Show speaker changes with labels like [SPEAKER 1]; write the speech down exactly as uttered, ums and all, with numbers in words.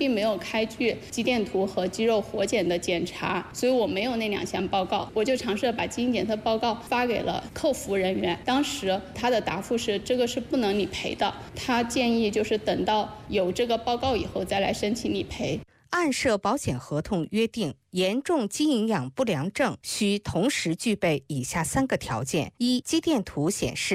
[SPEAKER 1] 并没有开具肌电图和肌肉活检的检查，所以我没有那两项报告。我就尝试把基因检测报告发给了客服人员，当时他的答复是这个是不能理赔的，他建议就是等到有这个报告以后再来申请理赔。
[SPEAKER 2] 按涉保险合同约定，严重肌营养不良症需同时具备以下三个条件：一、肌电图显示